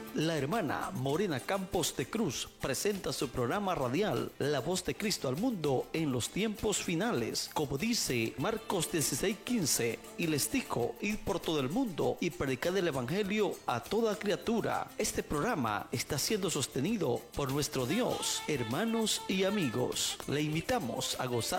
La hermana Morena Campos de Cruz presenta su programa radial La Voz de Cristo al Mundo en los tiempos finales. Como dice Marcos 16:15, y les dijo: id por todo el mundo y predicad el evangelio a toda criatura. Este programa está siendo sostenido por nuestro Dios. Hermanos y amigos, le invitamos a gozar